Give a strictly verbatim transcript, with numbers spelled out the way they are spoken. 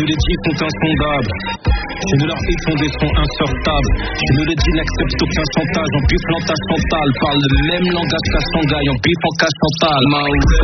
ne les dis sont insondables. Je ne leur fais font des sons insortables. Je ne le dis n'accepte aucun chantage. En bufflant ta chantale, parle le même langage qu'à Shanghai. En buffant qu'à Chantal.